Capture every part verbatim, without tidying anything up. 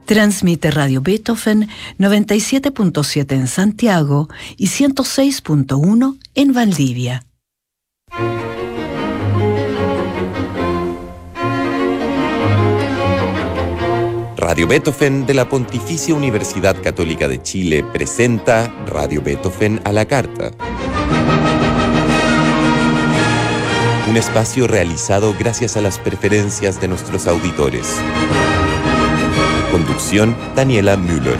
Transmite Radio Beethoven noventa y siete punto siete en Santiago y ciento seis punto uno en Valdivia. Radio Beethoven de la Pontificia Universidad Católica de Chile presenta Radio Beethoven a la carta. Un espacio realizado gracias a las preferencias de nuestros auditores. Conducción, Daniela Müller.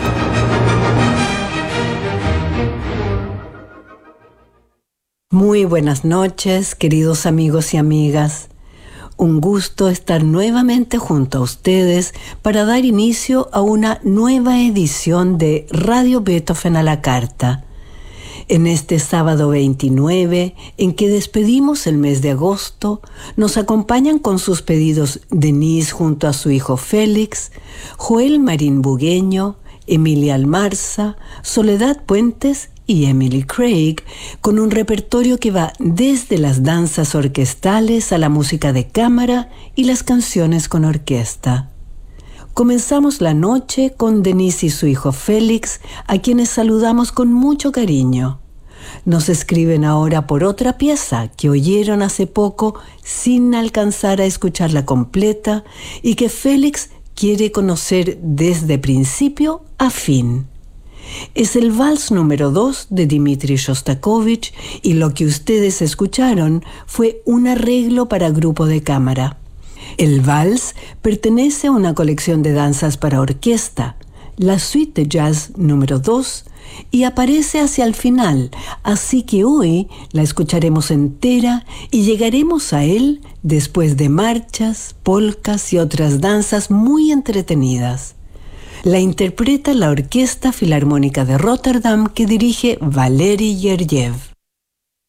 Muy buenas noches, queridos amigos y amigas. Un gusto estar nuevamente junto a ustedes para dar inicio a una nueva edición de Radio Beethoven a la carta. En este sábado veintinueve, en que despedimos el mes de agosto, nos acompañan con sus pedidos Denise junto a su hijo Félix, Joel Marín Bugueño, Emilia Almarza, Soledad Puentes y Emily Craig, con un repertorio que va desde las danzas orquestales a la música de cámara y las canciones con orquesta. Comenzamos la noche con Denise y su hijo Félix, a quienes saludamos con mucho cariño. Nos escriben ahora por otra pieza que oyeron hace poco sin alcanzar a escucharla completa y que Félix quiere conocer desde principio a fin. Es el vals número dos de Dmitri Shostakovich y lo que ustedes escucharon fue un arreglo para grupo de cámara. El vals pertenece a una colección de danzas para orquesta, la suite de jazz número dos, y aparece hacia el final, así que hoy la escucharemos entera y llegaremos a él después de marchas, polcas y otras danzas muy entretenidas. La interpreta la Orquesta Filarmónica de Rotterdam que dirige Valery Gergiev.